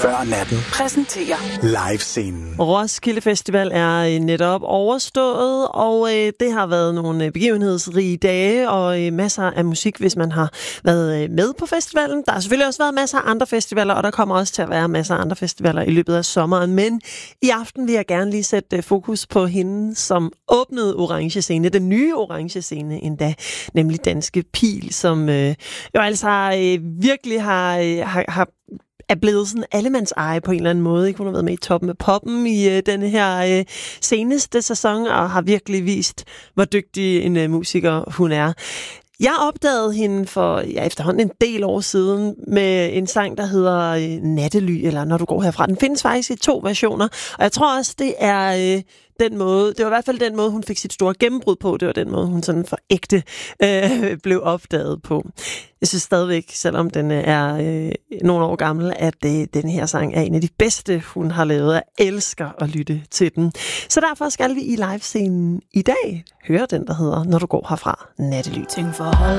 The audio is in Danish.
Før natten præsenterer live-scenen. Roskilde Festival er netop overstået, og det har været nogle begivenhedsrige dage og masser af musik, hvis man har været med på festivalen. Der har selvfølgelig også været masser af andre festivaler, og der kommer også til at være masser af andre festivaler i løbet af sommeren. Men i aften vil jeg gerne lige sætte fokus på hende, som åbnede Orange Scene, den nye Orange Scene endda, nemlig Danske Pil, som jo altså virkelig er blevet sådan allemands eje på en eller anden måde. Hun har været med i Toppen af Poppen i denne her seneste sæson, og har virkelig vist, hvor dygtig en musiker hun er. Jeg opdagede hende for efterhånden en del år siden med en sang, der hedder Nattely, eller Når du går herfra. Den findes faktisk i 2 versioner, og jeg tror også, det er den måde, det var i hvert fald den måde, hun fik sit store gennembrud på. Det var den måde, hun sådan for ægte blev opdaget på. Jeg synes stadigvæk, selvom den er nogle år gammel, at den her sang er en af de bedste, hun har lavet. Jeg elsker at lytte til den. Så derfor skal vi i livescenen i dag høre den, der hedder Når du går herfra, Nattely.